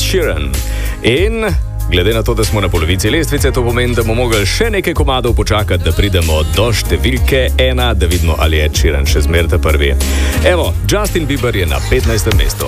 Sheeran. In glede na to, da smo na polovici lestvice, to pomeni, da bomo mogli še nekaj komadov počakati, da pridemo do številke 1, da vidimo, ali je Ed Sheeran še zmeraj prvi. Evo, Justin Bieber je na 15. mestu.